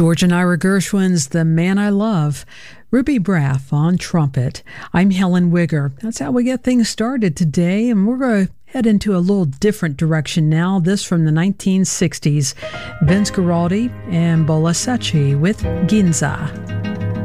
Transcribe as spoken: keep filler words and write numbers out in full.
George and Ira Gershwin's The Man I Love, Ruby Braff on trumpet. I'm Helen Wigger. That's how we get things started today, and we're going to head into a little different direction now. This from the nineteen sixties, Vince Guaraldi and Bola Secchi with Ginza.